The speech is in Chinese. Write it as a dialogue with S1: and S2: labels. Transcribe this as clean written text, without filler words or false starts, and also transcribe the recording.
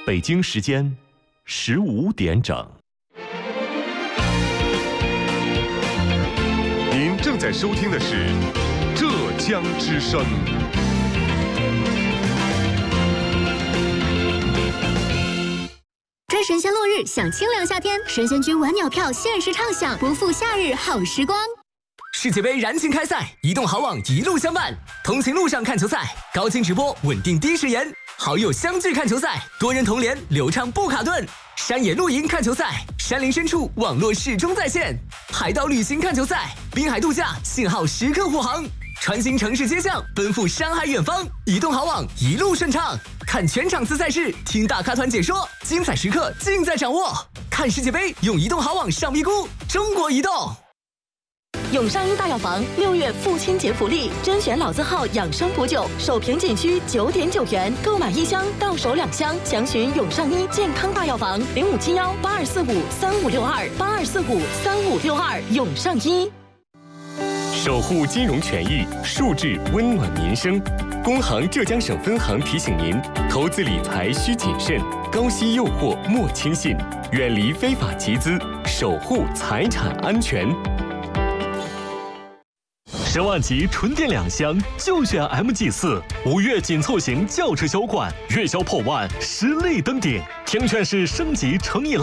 S1: 北京时间15点整。
S2: 您正在收听的是浙江之声。
S3: 追神仙落日，享清凉夏天，神仙君晚鸟票限时畅享，不负夏日好时光。
S4: 世界杯燃情开赛，移动好网一路相伴，通勤路上看球赛，高清直播，稳定低时延，好友相聚看球赛，多人同联，流畅不卡顿。山野露营看球赛，山林深处网络始终在线；海岛旅行看球赛，滨海度假信号时刻护航。穿行城市街巷，奔赴山海远方，移动好网一路顺畅。看全场次赛事，听大咖团解说，精彩时刻尽在掌握。看世界杯，用移动好网上咪咕，中国移动。
S5: 永上一大药房6月父亲节福利，甄选老字号养生补酒，首瓶仅需9.9元，购买1箱到手2箱。详询永上一健康大药房05718245356282453562，永上一。
S2: 守护金融权益，树质温暖民生。工行浙江省分行提醒您：投资理财需谨慎，高息诱惑莫轻信，远离非法集资，守护财产安全。
S1: 10万级纯电2厢就选 MG4，5月紧凑型轿车销冠，月销破万，实力登顶。听劝是升级乘以